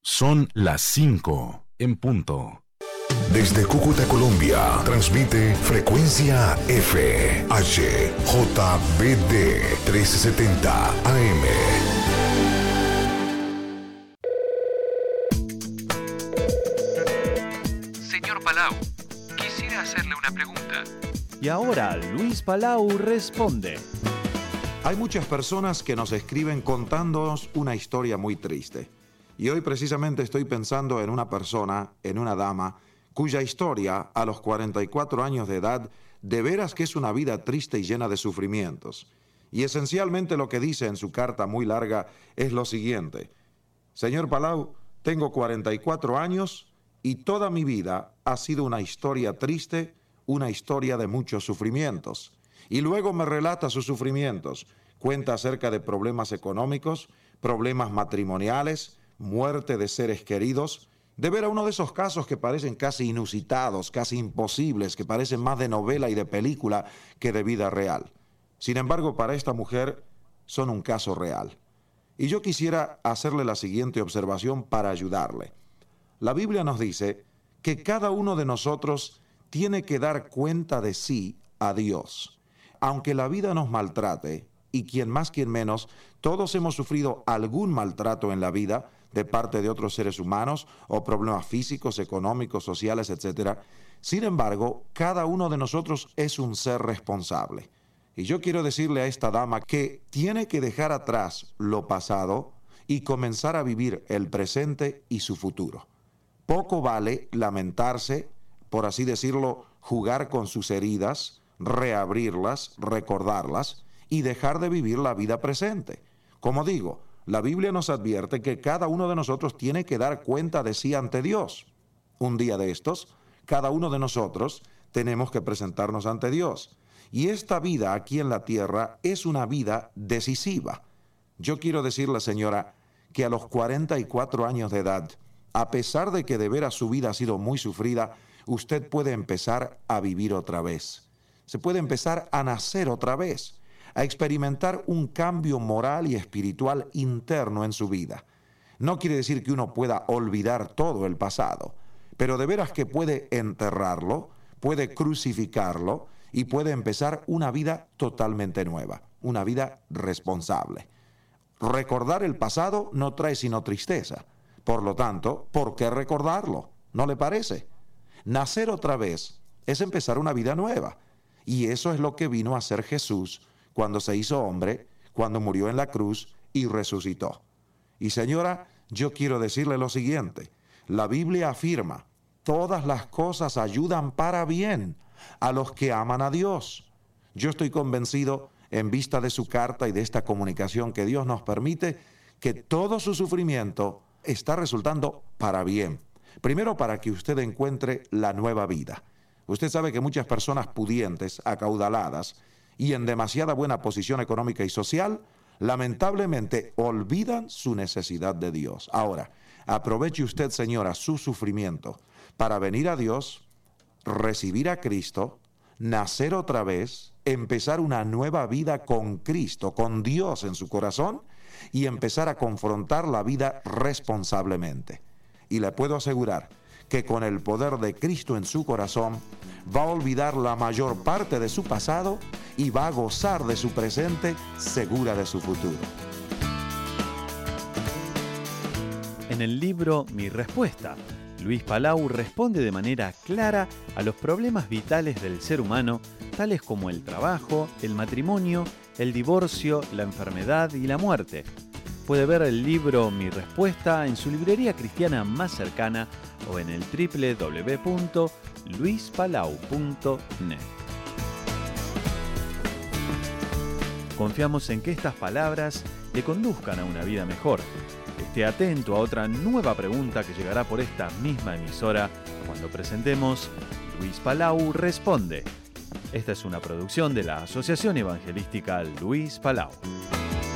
Son las 5 en punto. Desde Cúcuta, Colombia, transmite Frecuencia F, HJBD 1370 AM. Señor Palau, quisiera hacerle una pregunta. Y ahora Luis Palau responde. Hay muchas personas que nos escriben contándonos una historia muy triste. Y hoy precisamente estoy pensando en una persona, en una dama, cuya historia, a los 44 años de edad, de veras que es una vida triste y llena de sufrimientos. Y esencialmente lo que dice en su carta muy larga es lo siguiente. Señor Palau, tengo 44 años y toda mi vida ha sido una historia triste, una historia de muchos sufrimientos. Y luego me relata sus sufrimientos. Cuenta acerca de problemas económicos, problemas matrimoniales, muerte de seres queridos. De ver a uno de esos casos que parecen casi inusitados, casi imposibles, que parecen más de novela y de película que de vida real. Sin embargo, para esta mujer son un caso real. Y yo quisiera hacerle la siguiente observación para ayudarle. La Biblia nos dice que cada uno de nosotros tiene que dar cuenta de sí a Dios. Aunque la vida nos maltrate, y quien más, quien menos, todos hemos sufrido algún maltrato en la vida de parte de otros seres humanos o problemas físicos, económicos, sociales, etc. Sin embargo, cada uno de nosotros es un ser responsable. Y yo quiero decirle a esta dama que tiene que dejar atrás lo pasado y comenzar a vivir el presente y su futuro. Poco vale lamentarse, por así decirlo, jugar con sus heridas, reabrirlas, recordarlas y dejar de vivir la vida presente. Como digo, la Biblia nos advierte que cada uno de nosotros tiene que dar cuenta de sí ante Dios. Un día de estos, cada uno de nosotros tenemos que presentarnos ante Dios. Y esta vida aquí en la tierra es una vida decisiva. Yo quiero decirle, señora, que a los 44 años de edad, a pesar de que de veras su vida ha sido muy sufrida, usted puede empezar a vivir otra vez. Se puede empezar a nacer otra vez, a experimentar un cambio moral y espiritual interno en su vida. No quiere decir que uno pueda olvidar todo el pasado, pero de veras que puede enterrarlo, puede crucificarlo y puede empezar una vida totalmente nueva, una vida responsable. Recordar el pasado no trae sino tristeza. Por lo tanto, ¿por qué recordarlo? ¿No le parece? Nacer otra vez es empezar una vida nueva. Y eso es lo que vino a hacer Jesús cuando se hizo hombre, cuando murió en la cruz y resucitó. Y señora, yo quiero decirle lo siguiente. La Biblia afirma, todas las cosas ayudan para bien a los que aman a Dios. Yo estoy convencido, en vista de su carta y de esta comunicación que Dios nos permite, que todo su sufrimiento está resultando para bien. Primero, para que usted encuentre la nueva vida. Usted sabe que muchas personas pudientes, acaudaladas y en demasiada buena posición económica y social, lamentablemente olvidan su necesidad de Dios. Ahora, aproveche usted, señora, su sufrimiento para venir a Dios, recibir a Cristo, nacer otra vez, empezar una nueva vida con Cristo, con Dios en su corazón y empezar a confrontar la vida responsablemente. Y le puedo asegurar que con el poder de Cristo en su corazón va a olvidar la mayor parte de su pasado y va a gozar de su presente, segura de su futuro. En el libro Mi Respuesta, Luis Palau responde de manera clara a los problemas vitales del ser humano, tales como el trabajo, el matrimonio, el divorcio, la enfermedad y la muerte. Puede ver el libro Mi Respuesta en su librería cristiana más cercana o en el www.luispalau.net. Confiamos en que estas palabras le conduzcan a una vida mejor. Esté atento a otra nueva pregunta que llegará por esta misma emisora cuando presentemos Luis Palau Responde. Esta es una producción de la Asociación Evangelística Luis Palau.